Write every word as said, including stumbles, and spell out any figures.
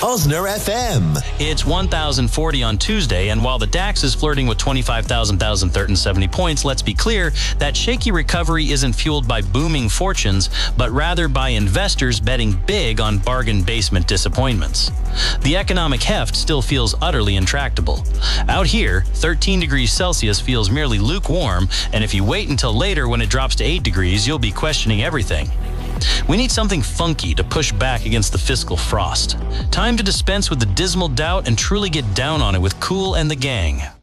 Hosner F M. It's one thousand forty on Tuesday, and while the DAX is flirting with twenty-five thousand seventy points, let's be clear, that shaky recovery isn't fueled by booming fortunes, but rather by investors betting big on bargain basement disappointments. The economic heft still feels utterly intractable. Out here, thirteen degrees Celsius feels merely lukewarm, and if you wait until later when it drops to eight degrees, you'll be questioning everything. We need something funky to push back against the fiscal frost. Time to dispense with the dismal doubt and truly get down on it with Kool and the gang.